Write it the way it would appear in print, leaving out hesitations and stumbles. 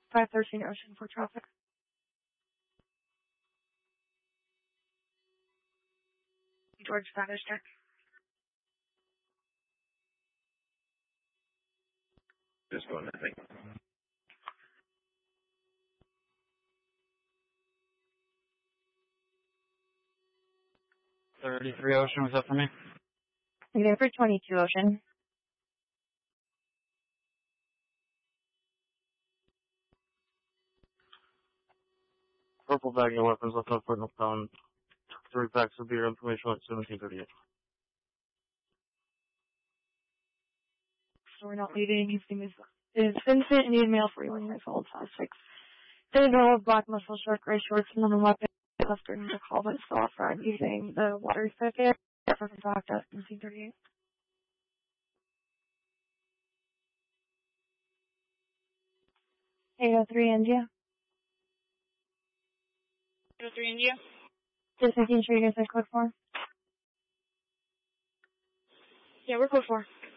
513 Ocean for traffic. George Spanish check. Just going to think. 33 Ocean, was that for me? Negative for 22 Ocean. Purple bag, no weapons, left on foot, no pound. 3 packs of beer, information at 1738. So we're not leaving. His name is Vincent. Need mail for you when you follow plastics. They know of black muscle shirt, gray shorts, and then a weapon. After the call, but still friend using the water spigot for contact at 1738. 803 India. 803 India. Just making sure you guys are code 4. Yeah, we're code 4.